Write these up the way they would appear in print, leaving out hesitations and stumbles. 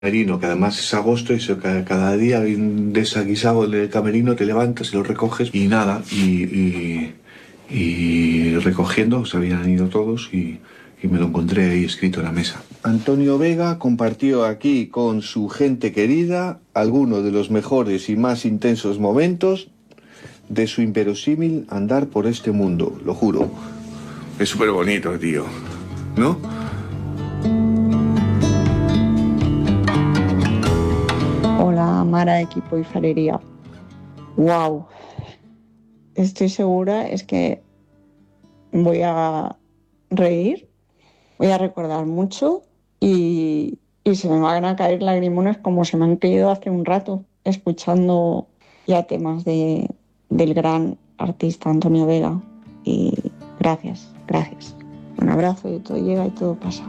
camerino, que además es agosto y cada día hay un desaguisado en el camerino, te levantas y lo recoges y nada, y recogiendo, se habían ido todos y me lo encontré ahí escrito en la mesa. Antonio Vega compartió aquí con su gente querida algunos de los mejores y más intensos momentos de su inverosímil andar por este mundo, lo juro. Es súper bonito, tío, ¿no? Hola, Mara de Equipo y Farería. Wow, estoy segura, es que voy a reír, voy a recordar mucho y se me van a caer lagrimones como se me han caído hace un rato, escuchando ya temas del gran artista Antonio Vega. Y gracias, gracias. Un abrazo y todo llega y todo pasa.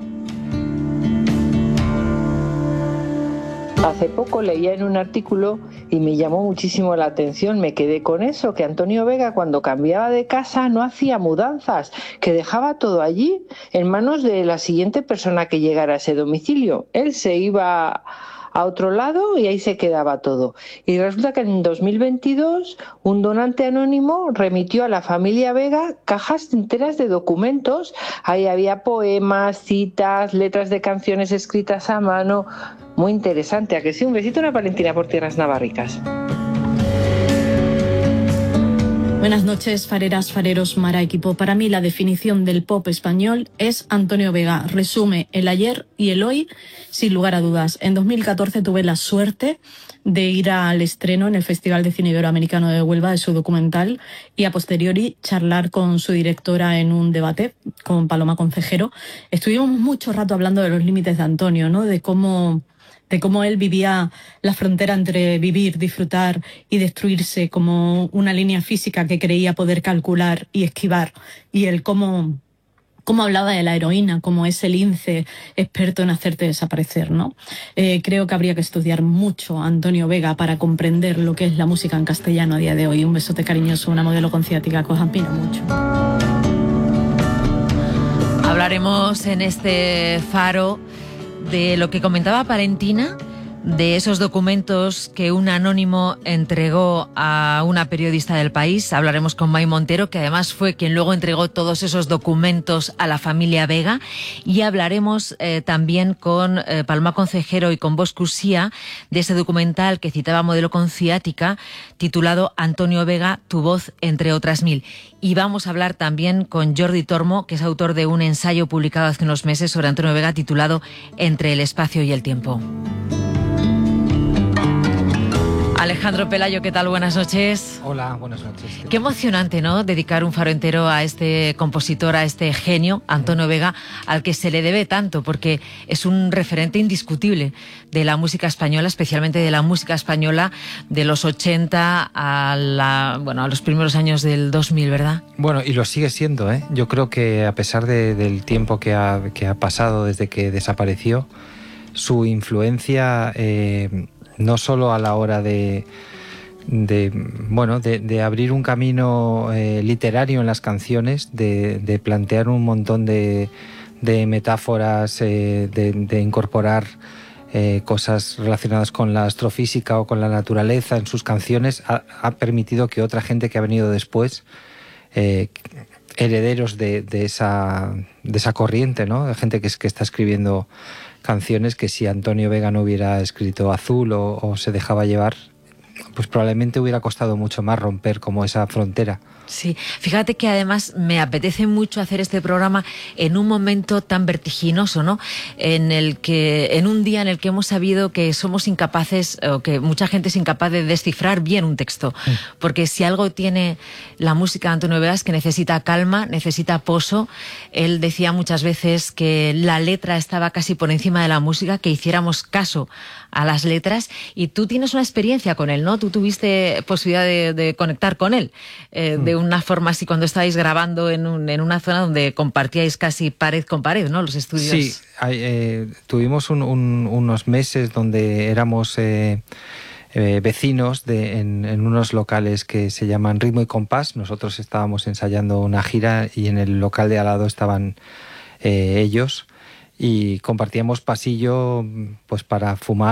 Hace poco leía en un artículo y me llamó muchísimo la atención, me quedé con eso, que Antonio Vega cuando cambiaba de casa no hacía mudanzas, que dejaba todo allí en manos de la siguiente persona que llegara a ese domicilio. Él se iba a otro lado y ahí se quedaba todo. Y resulta que en 2022 un donante anónimo remitió a la familia Vega cajas enteras de documentos. Ahí había poemas, citas, letras de canciones escritas a mano. Muy interesante, ¿a que sí? Un besito, una Valentina por tierras navarricas. Buenas noches, fareras, fareros, Mara Equipo. Para mí la definición del pop español es Antonio Vega. Resume el ayer y el hoy sin lugar a dudas. En 2014 tuve la suerte de ir al estreno en el Festival de Cine Iberoamericano de Huelva de su documental y a posteriori charlar con su directora en un debate con Paloma Concejero. Estuvimos mucho rato hablando de los límites de Antonio, ¿no? De cómo él vivía la frontera entre vivir, disfrutar y destruirse como una línea física que creía poder calcular y esquivar. Y él cómo hablaba de la heroína, como ese lince experto en hacerte desaparecer, ¿no? Creo que habría que estudiar mucho a Antonio Vega para comprender lo que es la música en castellano a día de hoy. Un besote cariñoso, una modelo con ciática que os admiro mucho. Hablaremos en este faro de lo que comentaba Valentina, de esos documentos que un anónimo entregó a una periodista del País. Hablaremos con May Montero, que además fue quien luego entregó todos esos documentos a la familia Vega. Y hablaremos también con Paloma Concejero y con Bosco Uxía de ese documental que citaba Modelo con ciática, titulado Antonio Vega, tu voz entre otras mil. Y vamos a hablar también con Jordi Tormo, que es autor de un ensayo publicado hace unos meses sobre Antonio Vega titulado Entre el espacio y el tiempo. Alejandro Pelayo, ¿qué tal? Buenas noches. Hola, buenas noches. Qué emocionante, ¿no? Dedicar un faro entero a este compositor, a este genio, Antonio Vega, al que se le debe tanto, porque es un referente indiscutible de la música española, especialmente de la música española de los 80 a los primeros años del 2000, ¿verdad? Bueno, y lo sigue siendo, ¿eh? Yo creo que a pesar del tiempo que ha pasado desde que desapareció, su influencia... no solo a la hora de abrir un camino literario en las canciones, de plantear un montón de metáforas, de incorporar cosas relacionadas con la astrofísica o con la naturaleza en sus canciones, ha permitido que otra gente que ha venido después, herederos de esa corriente, ¿no? De gente que está escribiendo canciones que si Antonio Vega no hubiera escrito Azul o se dejaba llevar, pues probablemente hubiera costado mucho más romper como esa frontera. Sí, fíjate que además me apetece mucho hacer este programa en un momento tan vertiginoso, ¿no? En un día en el que hemos sabido que somos incapaces, o que mucha gente es incapaz de descifrar bien un texto. Porque si algo tiene la música de Antonio Vega es que necesita calma, necesita poso. Él decía muchas veces que la letra estaba casi por encima de la música, que hiciéramos caso a las letras. Y tú tienes una experiencia con él, ¿no? Tú tuviste posibilidad de conectar con él, de una forma así, cuando estáis grabando en una zona donde compartíais casi pared con pared, ¿no? Los estudios. Sí, tuvimos unos meses donde éramos vecinos en unos locales que se llaman Ritmo y Compás. Nosotros estábamos ensayando una gira y en el local de al lado estaban ellos. y compartíamos pasillo pues para fumar